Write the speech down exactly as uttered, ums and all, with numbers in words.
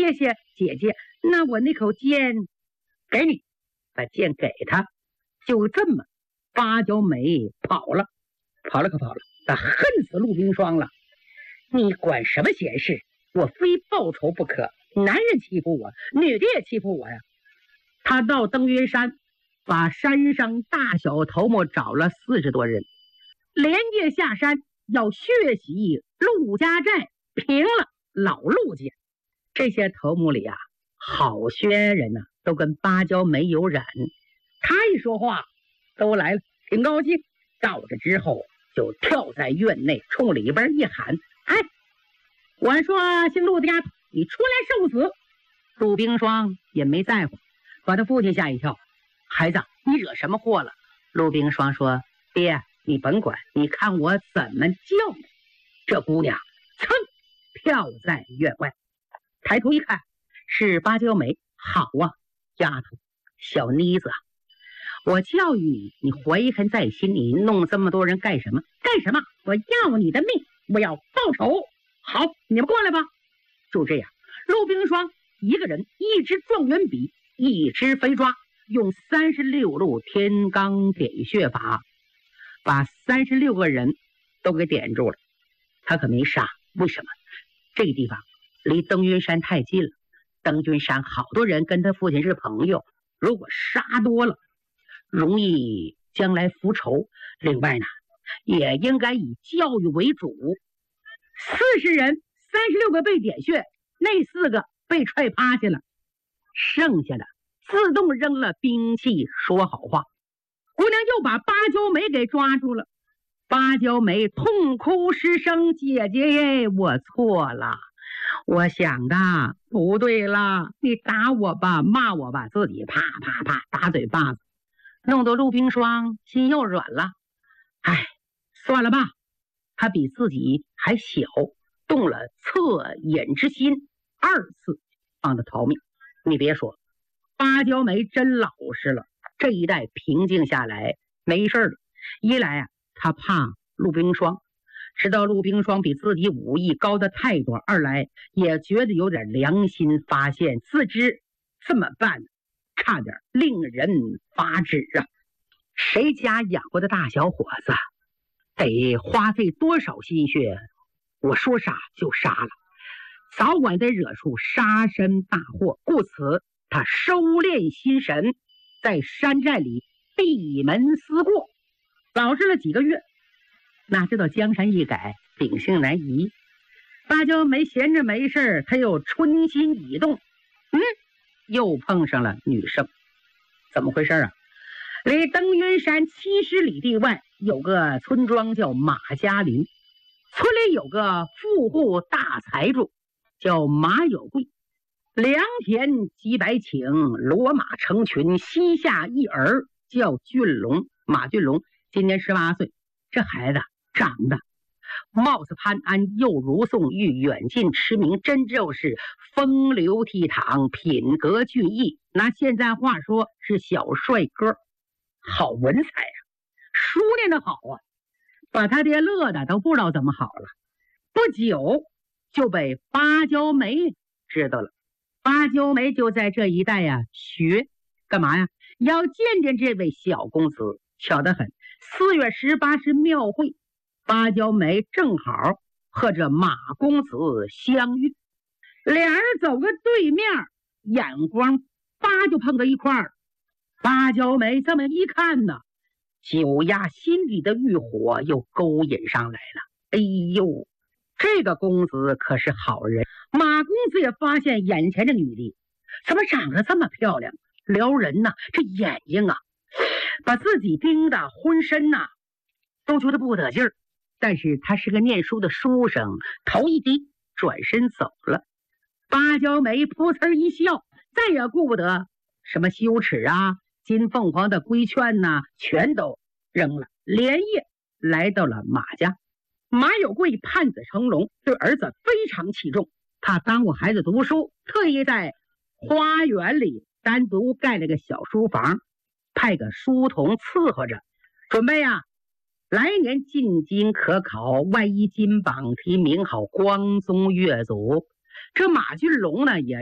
谢谢姐姐，那我那口剑给你，把剑给他。就这么，芭蕉梅跑了，跑了可跑了，他恨死陆冰霜了。你管什么闲事？我非报仇不可。男人欺负我，女的也欺负我呀。他到登云山，把山上大小头目找了四十多人，连夜下山要血洗陆家寨，平了老陆家。这些头目里啊，好些人呢、啊，都跟芭蕉梅有染。他一说话，都来了，挺高兴。到这之后，就跳在院内，冲里边一喊：“哎，我说姓陆的丫头，你出来受死！”陆冰霜也没在乎，把他父亲吓一跳：“孩子，你惹什么祸了？”陆冰霜说：“爹，你甭管，你看我怎么叫你。”这姑娘噌跳在院外，抬头一看，是芭蕉梅。好啊，丫头，小妮子啊，我教育你，你怀恨在心，你弄这么多人干什么？干什么？我要你的命，我要报仇。好，你们过来吧。就这样，陆冰霜一个人，一支状元笔，一支飞抓，用三十六路天罡点穴法，把三十六个人都给点住了。他可没杀，为什么？这个地方离登云山太近了，登云山好多人跟他父亲是朋友，如果杀多了，容易将来复仇。另外呢，也应该以教育为主。四十人，三十六个被点穴，那四个被踹趴下了，剩下的自动扔了兵器，说好话。姑娘又把芭蕉梅给抓住了。芭蕉梅痛哭失声：“姐姐，我错了，我想的不对了，你打我吧，骂我吧。”自己啪啪啪打嘴巴子，弄得陆冰霜心又软了。哎，算了吧，他比自己还小，动了恻隐之心，二次帮他逃命。你别说，芭蕉梅真老实了，这一代平静下来，没事了。一来啊，他怕陆冰霜，知道陆冰霜比自己武艺高的太多；二来也觉得有点良心发现，自知这么办差点令人发指啊！谁家养活的大小伙子，得花费多少心血？我说杀就杀了，早晚得惹出杀身大祸。故此，他收敛心神，在山寨里闭门思过。老实了几个月，哪知道江山易改，秉性难移。芭蕉梅闲着没事，他又春心已动，嗯，又碰上了女生。怎么回事啊？离登云山七十里地外有个村庄叫马家林，村里有个富户大财主叫马有贵，良田几百顷，骡马成群，膝下一儿叫俊龙，马俊龙今年十八岁。这孩子长得貌似潘安，又如宋玉，远近驰名，真就是风流倜傥，品格俊逸。拿现在话说是小帅哥，好文采啊，书念得好啊，把他爹乐的都不知道怎么好了。不久就被芭蕉梅知道了。芭蕉梅就在这一带呀、啊、学干嘛呀？要见见这位小公子。巧得很，四月十八是庙会，芭蕉梅正好和这马公子相遇，俩人走个对面，眼光叭就碰到一块儿。芭蕉梅这么一看呢，酒压心底的欲火又勾引上来了。哎呦，这个公子可是好人。马公子也发现眼前的女的怎么长得这么漂亮，撩人呢，这眼睛啊把自己盯得浑身呐、啊、都觉得不得劲儿。但是他是个念书的书生，头一低，转身走了。芭蕉梅噗呲一笑，再也顾不得什么羞耻啊、金凤凰的规劝呐、啊，全都扔了，连夜来到了马家。马有贵盼子成龙，对儿子非常器重，他耽误孩子读书，特意在花园里单独盖了个小书房，派个书童伺候着，准备啊来年进京可考，万一金榜题名好，光宗越祖。这马俊龙呢也